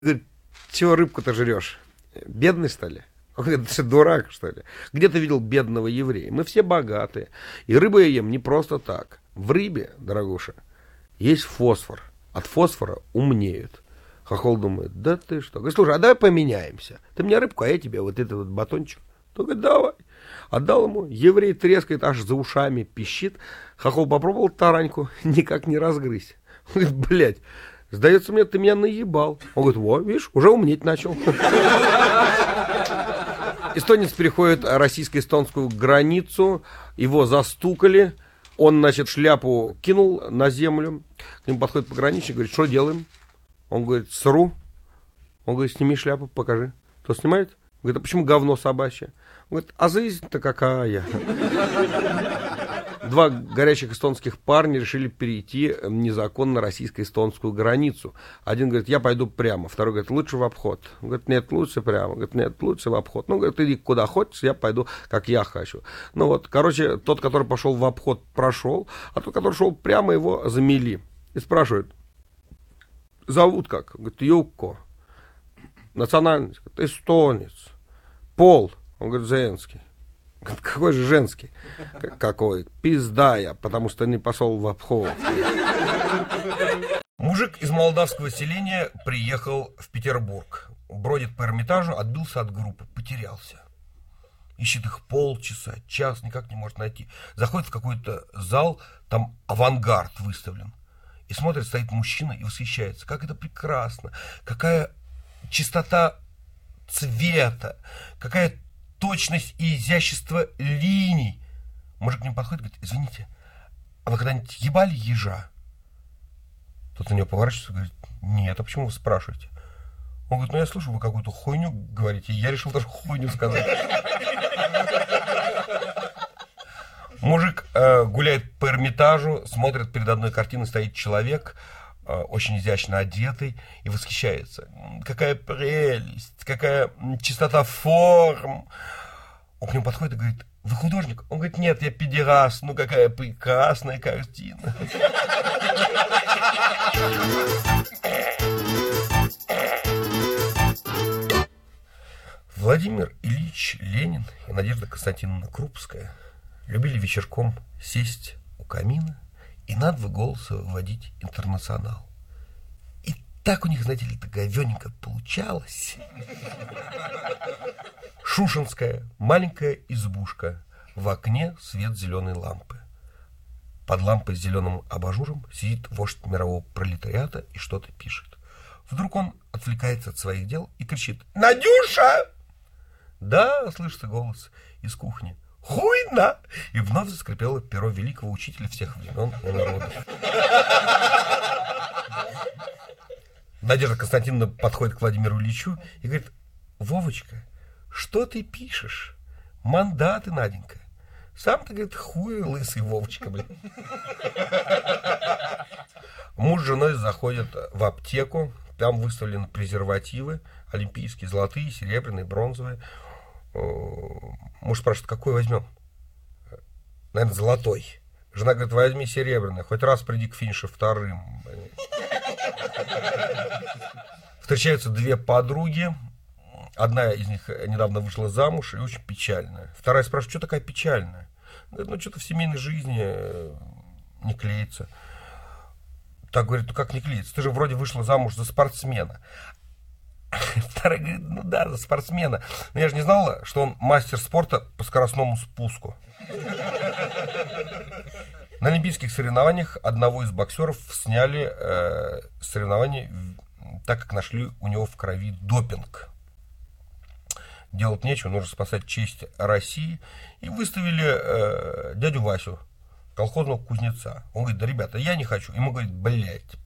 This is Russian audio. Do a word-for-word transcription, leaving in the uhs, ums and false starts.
Говорит, чего рыбку-то жрешь? Бедный, что ли? Он говорит, ты что, дурак, что ли? Где ты видел бедного еврея? Мы все богатые. И рыбу я ем не просто так. В рыбе, дорогуша, есть фосфор. От фосфора умнеют. Хохол думает, да ты что? Говорит, слушай, а давай поменяемся. Ты мне рыбку, а я тебе вот этот вот батончик. Он говорит, давай. Отдал ему. Еврей трескает, аж за ушами пищит. Хохол попробовал тараньку, никак не разгрызть. Он говорит, блядь, сдается мне, ты меня наебал. Он говорит, во, видишь, уже умнеть начал. Эстонец переходит российско-эстонскую границу, его застукали, он, значит, шляпу кинул на землю, к нему подходит пограничник, говорит, что делаем? Он говорит, сру. Он говорит, сними шляпу, покажи. Кто снимает? Он говорит, а почему говно собачье? Он говорит, а жизнь-то какая? Два горячих эстонских парня решили перейти незаконно российско-эстонскую границу. Один говорит, я пойду прямо. Второй говорит, лучше в обход. Он говорит, нет, лучше прямо. Он говорит, нет, лучше в обход. Ну, говорит, иди куда хочешь, я пойду, как я хочу. Ну вот, короче, тот, который пошел в обход, прошел, а тот, который шел прямо, его замели. И спрашивают, зовут как? Он говорит, Юкко. Национальность? Говорит, эстонец. Пол? Он говорит, женский. Какой же женский? Какой? Пизда я, потому что не пошел в обход. Мужик из молдавского селения приехал в Петербург. Бродит по Эрмитажу, отбился от группы, потерялся. Ищет их полчаса, час, никак не может найти. Заходит в какой-то зал, там авангард выставлен. И смотрит, стоит мужчина и восхищается. Как это прекрасно, какая чистота цвета, какая точность и изящество линий. Мужик к нему подходит и говорит, извините, а вы когда-нибудь ебали ежа? Тот на него поворачивается и говорит, нет, а почему вы спрашиваете? Он говорит, ну я слышу, вы какую-то хуйню говорите, и я решил даже хуйню сказать. Мужик э, гуляет по Эрмитажу, смотрит, перед одной картиной стоит человек, э, очень изящно одетый, и восхищается. Какая прелесть, какая чистота форм. Он к нему подходит и говорит, вы художник? Он говорит, нет, я педерас, ну какая прекрасная картина. Владимир Ильич Ленин и Надежда Константиновна Крупская любили вечерком сесть у камина и на два голоса вводить «Интернационал». И так у них, знаете ли, такая говененько получалось. Шушенская маленькая избушка, в окне свет зеленой лампы. Под лампой с зеленым абажуром сидит вождь мирового пролетариата и что-то пишет. Вдруг он отвлекается от своих дел и кричит «Надюша!» Да, слышится голос из кухни. Хуйна! И вновь заскрипело перо великого учителя всех времен и народов. Надежда Константиновна подходит к Владимиру Ильичу и говорит, Вовочка, что ты пишешь? Мандаты, Наденька. Сам ты, говорит, хуй лысый, Вовочка, блин. Муж с женой заходят в аптеку, там выставлены презервативы, олимпийские, золотые, серебряные, бронзовые. Муж спрашивает, какой возьмем? Наверное, золотой. Жена говорит, возьми серебряный, хоть раз приди к финишу вторым. Встречаются две подруги. Одна из них недавно вышла замуж и очень печальная. Вторая спрашивает, что такая печальная? Говорит, ну что-то в семейной жизни не клеится. Так говорит, ну как не клеится? Ты же вроде вышла замуж за спортсмена. Вторая говорит, ну да, за спортсмена. Но я же не знала, что он мастер спорта по скоростному спуску. На олимпийских соревнованиях одного из боксеров сняли э, соревнования, так как нашли у него в крови допинг. Делать нечего, нужно спасать честь России. И выставили э, дядю Васю, колхозного кузнеца. Он говорит, да, ребята, я не хочу. Ему говорит, блядь,